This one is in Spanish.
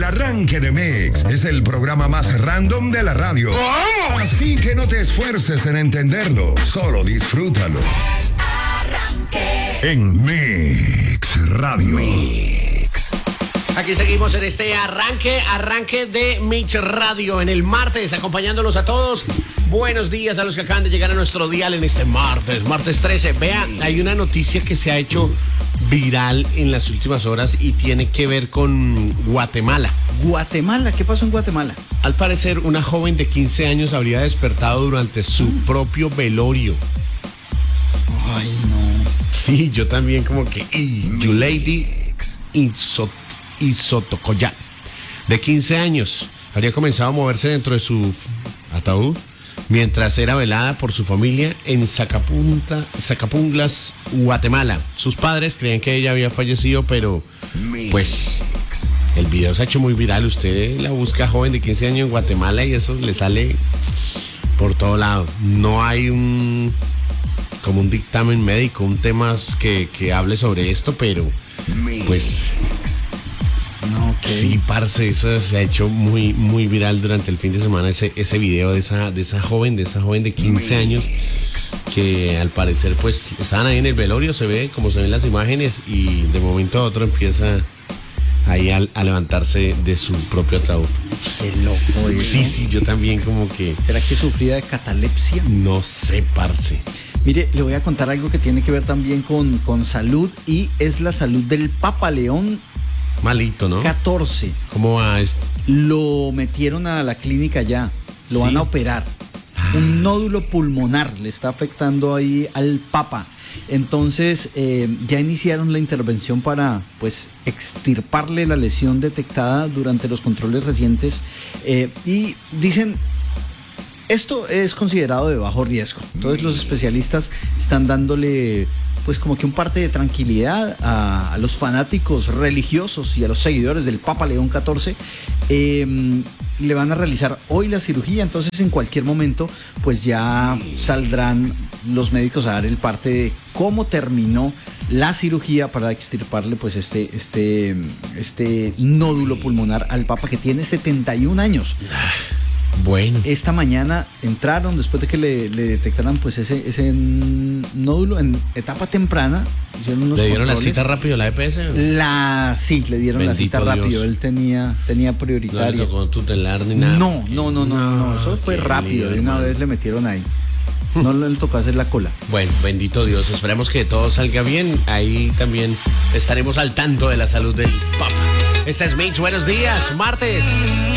arranque de Mix es el programa más random de la radio. Así que no te esfuerces en entenderlo, solo disfrútalo. En Mix Radio. Mix. Aquí seguimos en este arranque de Mix Radio en el martes, acompañándolos a todos. Buenos días a los que acaban de llegar a nuestro dial en este martes 13. Vea, hay una noticia que se ha hecho viral en las últimas horas y tiene que ver con Guatemala. ¿Guatemala? ¿Qué pasó en Guatemala? Al parecer, una joven de 15 años habría despertado durante su propio velorio. Ay, no. Sí, yo también como que... Yulady Isotocoya, de 15 años, habría comenzado a moverse dentro de su ataúd mientras era velada por su familia en Zacapunglas, Guatemala. Sus padres creían que ella había fallecido, pero pues el video se ha hecho muy viral. Usted la busca, joven de 15 años en Guatemala, y eso le sale por todo lado. No hay como un dictamen médico, un tema que hable sobre esto, pero pues... No, okay. Sí, parce, eso se ha hecho muy, muy viral durante el fin de semana, ese video de esa joven de 15 años que al parecer pues estaban ahí en el velorio, se ve como se ven las imágenes, y de momento a otro empieza ahí a levantarse de su propio ataúd. Qué loco. Sí, yo también como que... ¿Será que sufría de catalepsia? No sé, parce. Mire, le voy a contar algo que tiene que ver también con salud, y es la salud del Papa León Malito, ¿no? 14. ¿Cómo va esto? Lo metieron a la clínica ya. Lo van a operar. Un nódulo pulmonar le está afectando ahí al Papa. Entonces, ya iniciaron la intervención para, pues, extirparle la lesión detectada durante los controles recientes. Y dicen... Esto es considerado de bajo riesgo. Entonces los especialistas están dándole pues como que un parte de tranquilidad a los fanáticos religiosos y a los seguidores del Papa León XIV. Le van a realizar hoy la cirugía, entonces en cualquier momento pues ya saldrán los médicos a dar el parte de cómo terminó la cirugía para extirparle pues este nódulo pulmonar al Papa, que tiene 71 años. Bueno. Esta mañana entraron, después de que le detectaran pues ese nódulo en etapa temprana. Hicieron unos ¿Le dieron controles. la cita rápido la EPS? Sí, le dieron Bendito la cita Dios. rápido. Él tenía prioritaria. No le tocó tutelar ni nada. No. Eso fue rápido. De una vez le metieron ahí. No le tocó hacer la cola. Bueno, bendito Dios. Esperemos que todo salga bien. Ahí también estaremos al tanto de la salud del Papa. Este es Mix. Buenos días. Martes.